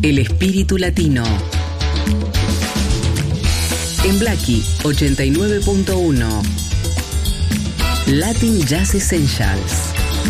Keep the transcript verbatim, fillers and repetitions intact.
El espíritu latino. En Blackie ochenta y nueve punto uno. Latin Jazz Essentials.